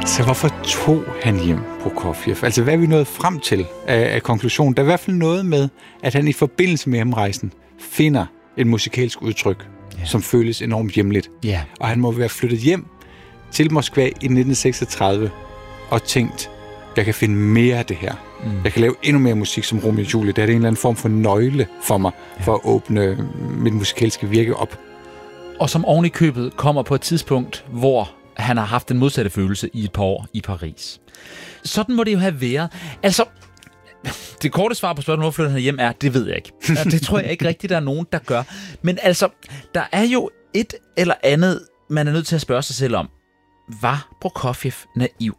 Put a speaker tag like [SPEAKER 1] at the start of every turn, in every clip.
[SPEAKER 1] Så hvorfor tog han hjem Prokofjev? Altså, hvad er vi nået frem til af konklusion? Der er i hvert fald noget med, at han i forbindelse med hjemrejsen finder et musikalsk udtryk, som føles enormt hjemligt.
[SPEAKER 2] Ja.
[SPEAKER 1] Og han må være flyttet hjem til Moskva i 1936 og tænkt, jeg kan finde mere af det her. Jeg kan lave endnu mere musik som Romeo og Julie. Det er en eller anden form for nøgle for mig, for at åbne mit musikalske virke op.
[SPEAKER 2] Og som oven i købet kommer på et tidspunkt, hvor han har haft den modsatte følelse i et par år i Paris. Sådan må det jo have været. Altså, det korte svar på spørgsmålet, hvorfor flytter han hjem, er, det ved jeg ikke. Det tror jeg ikke rigtigt, der er nogen, der gør. Men altså, der er jo et eller andet, man er nødt til at spørge sig selv om. Var Prokofjev naiv?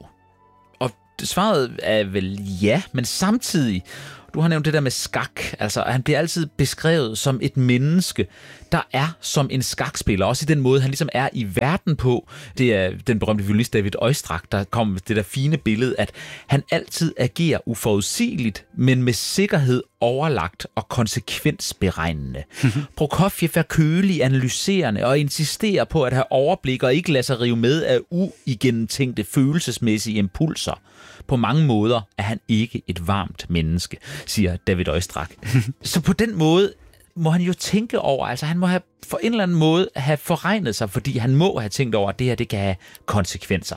[SPEAKER 2] Og svaret er vel ja, men samtidig, du har nævnt det der med skak, altså han bliver altid beskrevet som et menneske, der er som en skakspiller, også i den måde, han ligesom er i verden på. Det er den berømte violinist David Oistrakh, der kom med det der fine billede, at han altid agerer uforudsigeligt, men med sikkerhed overlagt og konsekvensberegnende. Prokofjev er kølig, analyserende og insisterer på at have overblik og ikke lade sig rive med af uigennemtænkte følelsesmæssige impulser. På mange måder er han ikke et varmt menneske, siger David Oistrakh. Så på den måde må han jo tænke over, altså han må have på en eller anden måde have forregnet sig, fordi han må have tænkt over, at det her, det kan have konsekvenser.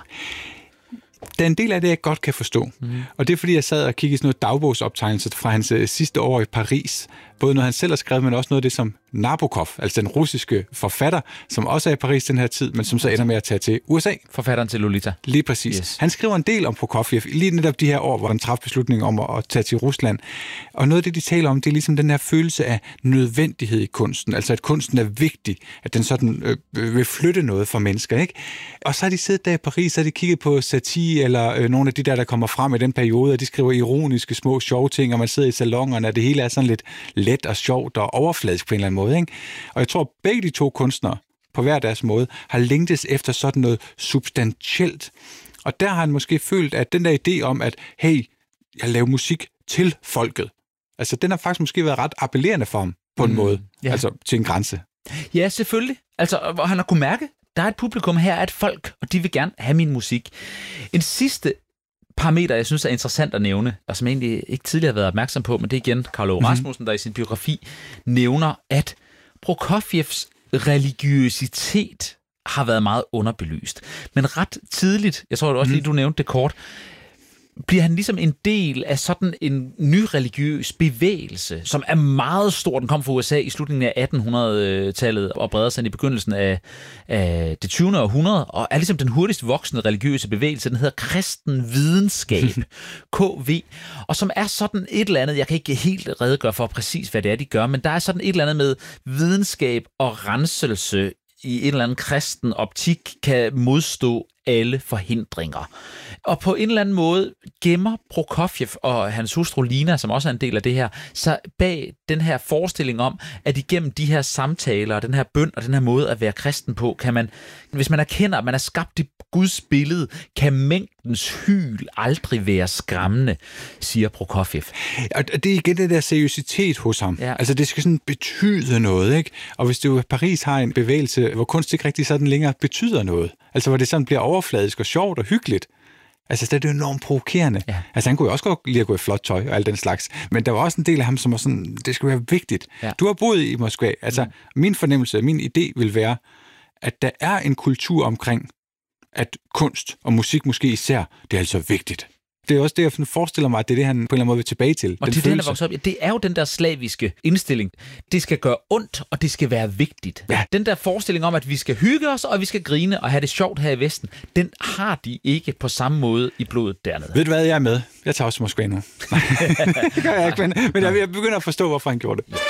[SPEAKER 1] Der er en del af det, jeg godt kan forstå. Og det er, fordi jeg sad og kiggede i sådan noget dagbogsoptegnelse fra hans sidste år i Paris. Både noget, han selv har skrevet, men også noget af det, som Nabokov, altså den russiske forfatter, som også er i Paris den her tid, men som så ender med at tage til USA.
[SPEAKER 2] Forfatteren til Lolita.
[SPEAKER 1] Lige præcis. Yes. Han skriver en del om Prokofjev, lige netop de her år, hvor han træffede beslutningen om at tage til Rusland. Og noget af det, de taler om, det er ligesom den her følelse af nødvendighed i kunsten. Altså, at kunsten er vigtig, at den sådan vil flytte noget for mennesker, ikke? Og så har de siddet der i Paris, så har de kigget på Satie, eller nogle af de der kommer frem i den periode, og de skriver ironiske, små, sjove ting, og man sidder i salongerne, og det hele er sådan lidt let og sjovt og overfladisk på en eller anden måde, ikke? Og jeg tror, begge de to kunstnere, på hver deres måde, har længtes efter sådan noget substantielt. Og der har han måske følt, at den der idé om, at hey, jeg laver musik til folket, altså den har faktisk måske været ret appellerende for ham på en måde, altså til en grænse. Ja,
[SPEAKER 2] selvfølgelig. Altså, hvor han har kunnet mærke, der er et publikum, her er et folk, og de vil gerne have min musik. En sidste parameter, jeg synes er interessant at nævne, og som jeg egentlig ikke tidligere har været opmærksom på, men det er igen Karl Aage Rasmussen, der i sin biografi nævner, at Prokofjevs religiøsitet har været meget underbelyst. Men ret tidligt, jeg tror også lige, du nævnte det kort, bliver han ligesom en del af sådan en nyreligiøs bevægelse, som er meget stor. Den kom fra USA i slutningen af 1800-tallet og breder sig i begyndelsen af det 20. århundrede, og er ligesom den hurtigst voksende religiøse bevægelse. Den hedder Kristen Videnskab, KV, og som er sådan et eller andet, jeg kan ikke helt redegøre for præcis, hvad det er, de gør, men der er sådan et eller andet med videnskab og renselse i en eller anden kristen optik kan modstå alle forhindringer. Og på en eller anden måde gemmer Prokofjev og hans hustru Lina, som også er en del af det her, så bag den her forestilling om, at igennem de her samtaler, og den her bøn og den her måde at være kristen på, kan man, hvis man erkender, at man er skabt i Guds billede, kan mængdens hyl aldrig være skræmmende, siger Prokofjev.
[SPEAKER 1] Og det er igen det der seriøsitet hos ham. Ja. Altså det skal sådan betyde noget, ikke? Og hvis du i Paris har en bevægelse, hvor kunst ikke rigtig sådan længere betyder noget, altså hvor det sådan bliver overfladisk og sjovt og hyggeligt, altså det er jo enormt provokerende. Ja. Altså han kunne jo også godt lide at gå i flot tøj og alt den slags, men der var også en del af ham, som var sådan, det skulle være vigtigt. Ja. Du har boet i Moskva, altså min fornemmelse, min idé vil være, at der er en kultur omkring, at kunst og musik måske især, det er altså vigtigt. Det er også det, jeg forestiller mig, at det er det, han på en eller anden måde vil tilbage til.
[SPEAKER 2] Og det er den, der vokser op. Det er jo den der slaviske indstilling. Det skal gøre ondt, og det skal være vigtigt. Ja. Den der forestilling om, at vi skal hygge os, og vi skal grine og have det sjovt her i Vesten, den har de ikke på samme måde i blodet dernede.
[SPEAKER 1] Ved du hvad, jeg er med? Jeg tager også Moskva nu. Det gør jeg ikke, men jeg begynder at forstå, hvorfor han gjorde det.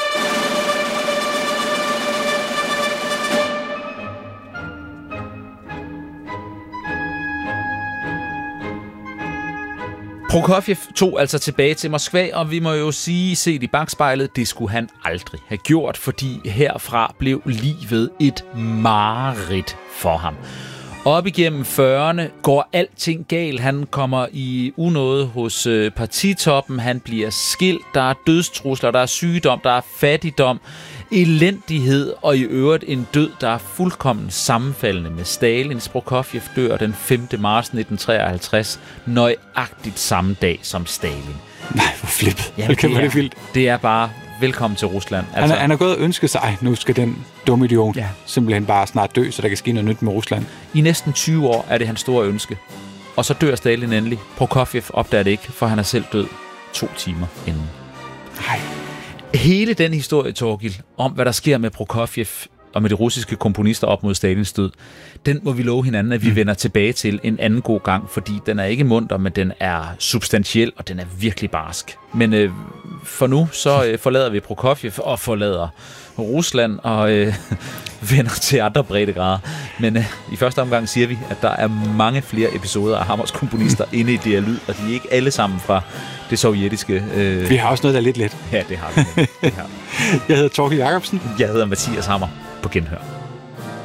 [SPEAKER 2] Prokofjev tog altså tilbage til Moskva, og vi må jo sige, set i bagspejlet, det skulle han aldrig have gjort, fordi herfra blev livet et mareridt for ham. Op igennem 40'erne går alting galt. Han kommer i unåde hos partitoppen, han bliver skilt, der er dødstrusler, der er sygdom, der er fattigdom. elendighed, og i øvrigt en død, der er fuldkommen sammenfaldende med Stalins. Prokofjev dør den 5. marts 1953, nøjagtigt samme dag som Stalin.
[SPEAKER 1] Nej, hvor flippet.
[SPEAKER 2] Jamen,
[SPEAKER 1] det vildt.
[SPEAKER 2] Det er bare velkommen til Rusland. Altså,
[SPEAKER 1] han har gået og ønsket sig, nu skal den dumme idiot simpelthen bare snart dø, så der kan ske noget nyt med Rusland.
[SPEAKER 2] I næsten 20 år er det hans store ønske. Og så dør Stalin endelig. Prokofjev opdager det ikke, for han er selv død 2 timer inden.
[SPEAKER 1] Nej.
[SPEAKER 2] Hele den historie, Torgild, om hvad der sker med Prokofjev og med de russiske komponister op mod Stalins død, den må vi love hinanden, at vi vender tilbage til en anden god gang, fordi den er ikke munter, men den er substantiel, og den er virkelig barsk. Men for nu, så forlader vi Prokofjev og forlader Rusland og vender til andre breddegrader. Men i første omgang siger vi, at der er mange flere episoder af Hammers komponister inde i DR Lyd, og de er ikke alle sammen fra det sovjetiske.
[SPEAKER 1] Vi har også noget, der er lidt let.
[SPEAKER 2] Ja, det har vi.
[SPEAKER 1] Jeg hedder Torgild Jacobsen.
[SPEAKER 2] Jeg hedder Mathias Hammer. På genhør.